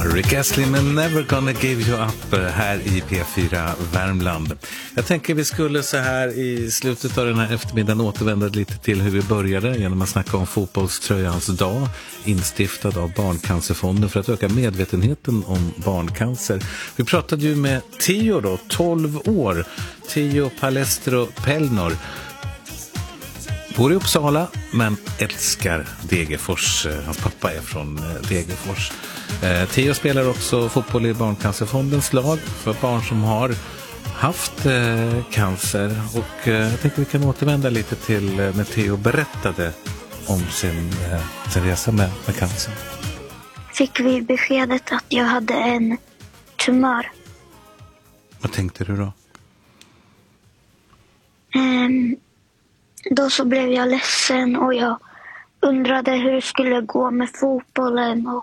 Rick Astley med Never Gonna Give You Up här i P4 Värmland. Jag tänker vi skulle så här i slutet av den här eftermiddagen återvända lite till hur vi började genom att snacka om fotbollströjans dag, instiftad av Barncancerfonden för att öka medvetenheten om barncancer. Vi pratade ju med Tio då, 12 år, Tio Palestro Pelnor. Bor i Uppsala men älskar Degerfors. Hans pappa är från Degerfors. Theo spelar också fotboll i Barncancerfondens lag för barn som har haft cancer. Och jag tänker vi kan återvända lite till när Theo berättade om sin resa med cancer. Fick vi beskedet att jag hade en tumör. Vad tänkte du då? Då så blev jag ledsen och jag undrade hur det skulle gå med fotbollen och